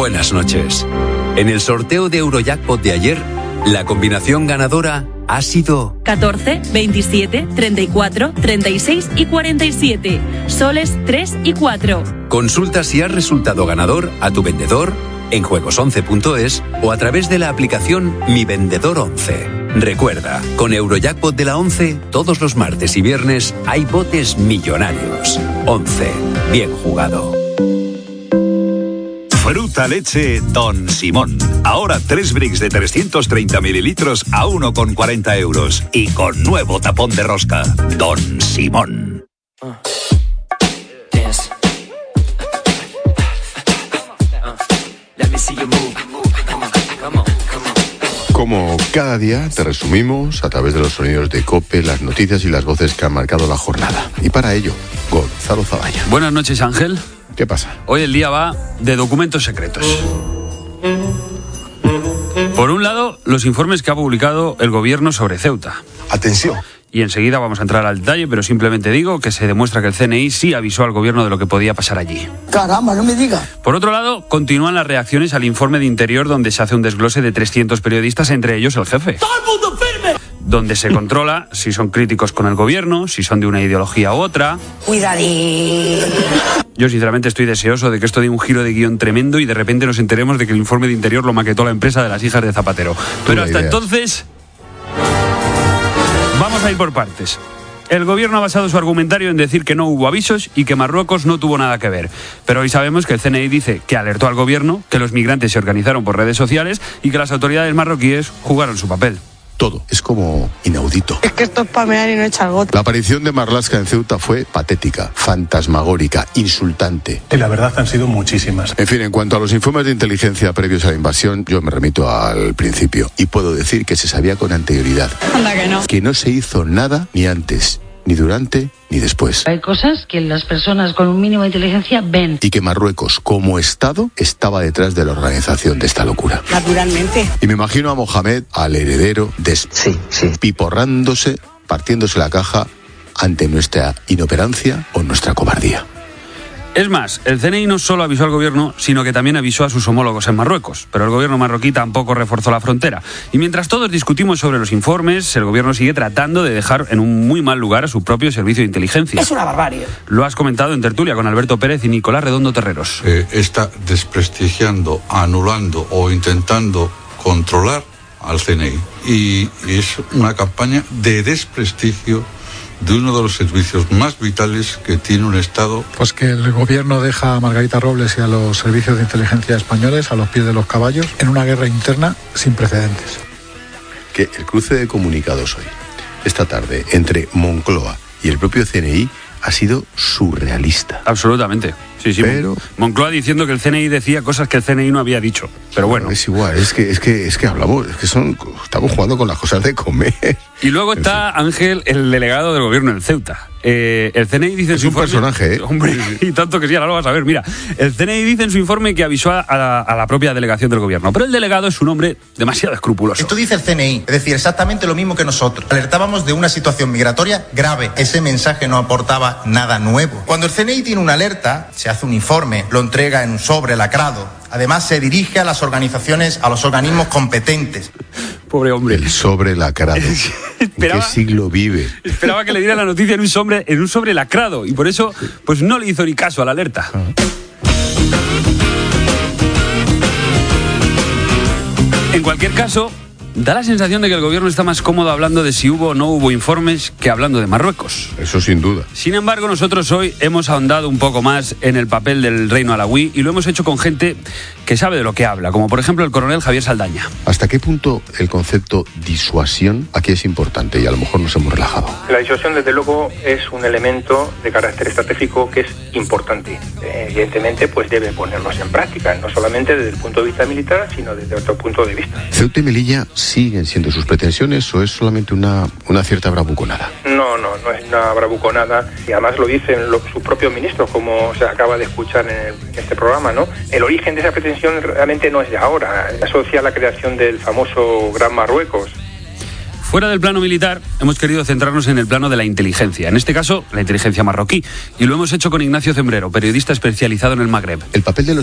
Buenas noches. En el sorteo de Eurojackpot de ayer, la combinación ganadora ha sido 14, 27, 34, 36 y 47. Soles 3 y 4. Consulta si has resultado ganador a tu vendedor en juegos11.es o a través de la aplicación Mi Vendedor 11. Recuerda, con Eurojackpot de la 11, todos los martes y viernes hay botes millonarios. 11. Bien jugado. Fruta leche Don Simón. Ahora 3 bricks de 330 mililitros a 1,40 euros. Y con nuevo tapón de rosca. Don Simón. Como cada día te resumimos a través de los sonidos de COPE, las noticias y las voces que han marcado la jornada. Y para ello, Gonzalo Zavalla. Buenas noches, Ángel. ¿Qué pasa? Hoy el día va de documentos secretos. Por un lado, los informes que ha publicado el gobierno sobre Ceuta. Atención. Y enseguida vamos a entrar al detalle, pero simplemente digo que se demuestra que el CNI sí avisó al gobierno de lo que podía pasar allí. Caramba, no me diga. Por otro lado, continúan las reacciones al informe de Interior donde se hace un desglose de 300 periodistas, entre ellos el jefe. ¡Todo el mundo firme! Donde se controla si son críticos con el gobierno, si son de una ideología u otra. Cuidadín. Yo sinceramente estoy deseoso de que esto dé un giro de guión tremendo y de repente nos enteremos de que el informe de Interior lo maquetó la empresa de las hijas de Zapatero. Pero hasta entonces, vamos a ir por partes. El gobierno ha basado su argumentario en decir que no hubo avisos y que Marruecos no tuvo nada que ver. Pero hoy sabemos que el CNI dice que alertó al gobierno, que los migrantes se organizaron por redes sociales y que las autoridades marroquíes jugaron su papel. Todo es como inaudito. Es que esto es pamear y no echar gota. La aparición de Marlaska en Ceuta fue patética, fantasmagórica, insultante. Y la verdad han sido muchísimas. En fin, en cuanto a los informes de inteligencia previos a la invasión, yo me remito al principio. Y puedo decir que se sabía con anterioridad. Anda que no. Que no se hizo nada ni antes, ni durante, ni después. Hay cosas que las personas con un mínimo de inteligencia ven. Y que Marruecos, como Estado, estaba detrás de la organización de esta locura. Naturalmente. Y me imagino a Mohamed, al heredero, piporrándose, partiéndose la caja ante nuestra inoperancia o nuestra cobardía. Es más, el CNI no solo avisó al gobierno, sino que también avisó a sus homólogos en Marruecos. Pero el gobierno marroquí tampoco reforzó la frontera. Y mientras todos discutimos sobre los informes, el gobierno sigue tratando de dejar en un muy mal lugar a su propio servicio de inteligencia. Es una barbarie. Lo has comentado en tertulia con Alberto Pérez y Nicolás Redondo Terreros. Está desprestigiando, anulando o intentando controlar al CNI. Y es una campaña de desprestigio de uno de los servicios más vitales que tiene un Estado. Pues que el gobierno deja a Margarita Robles y a los servicios de inteligencia españoles a los pies de los caballos en una guerra interna sin precedentes. Que el cruce de comunicados hoy, esta tarde, entre Moncloa y el propio CNI ha sido surrealista. Absolutamente. Sí, pero Moncloa diciendo que el CNI decía cosas que el CNI no había dicho. Pero bueno. Es igual, es que hablamos, estamos jugando con las cosas de comer. Y luego está Ángel, el delegado del gobierno en Ceuta. El CNI dice en su informe... Es un personaje, ¿eh? Hombre, y tanto que sí, ahora lo vas a ver. Mira, el CNI dice en su informe que avisó a la propia delegación del gobierno. Pero el delegado es un hombre demasiado escrupuloso. Esto dice el CNI, es decir, exactamente lo mismo que nosotros. Alertábamos de una situación migratoria grave. Ese mensaje no aportaba nada nuevo. Cuando el CNI tiene una alerta, se hace un informe, lo entrega en un sobre lacrado. Además, se dirige a las organizaciones, a los organismos competentes. Pobre hombre. El sobre lacrado. ¿En qué siglo vive? Esperaba que le diera la noticia en un sobre lacrado y por eso pues no le hizo ni caso a la alerta. En cualquier caso, da la sensación de que el gobierno está más cómodo hablando de si hubo o no hubo informes que hablando de Marruecos. Eso sin duda. Sin embargo, nosotros hoy hemos ahondado un poco más en el papel del reino alauí y lo hemos hecho con gente que sabe de lo que habla, como por ejemplo el coronel Javier Saldaña. ¿Hasta qué punto el concepto disuasión aquí es importante y a lo mejor nos hemos relajado? La disuasión, desde luego, es un elemento de carácter estratégico que es importante. Evidentemente, pues debe ponernos en práctica, no solamente desde el punto de vista militar, sino desde otro punto de vista. ¿Ceuta y Melilla siguen siendo sus pretensiones o es solamente una cierta bravuconada? No es una bravuconada y además lo dicen sus propios ministros, como se acaba de escuchar en este programa, ¿no? El origen de esa pretensión realmente no es de ahora, asocia a la creación del famoso Gran Marruecos. Fuera del plano militar, hemos querido centrarnos en el plano de la inteligencia, en este caso, la inteligencia marroquí, y lo hemos hecho con Ignacio Zembrero, periodista especializado en el Magreb. El papel de los